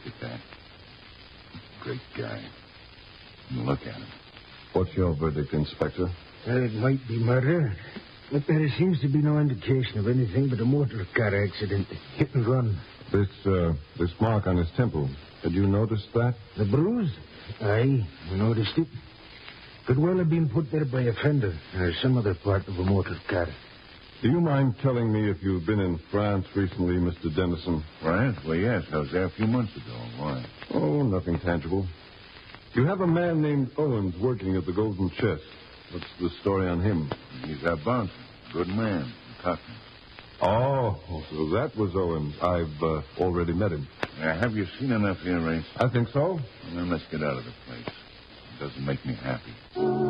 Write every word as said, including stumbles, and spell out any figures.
look at that. Great guy. Look at him. What's your verdict, Inspector? Well, it might be murder, but there seems to be no indication of anything but a motor car accident. Hit and run. This, uh, this mark on his temple. Had you noticed that? The bruise? Aye, I noticed it. Could well have been put there by a fender or some other part of a motor car. Do you mind telling me if you've been in France recently, Mister Dennison? France? Well, yes. I was there a few months ago. Why? Oh, nothing tangible. You have a man named Owens working at the Golden Chest. What's the story on him? He's our bouncer. Good man. Cockney. Oh, so that was Owens. I've uh, already met him. Uh, have you seen enough here, Ray? I think so. Well, then let's get out of the place. It doesn't make me happy.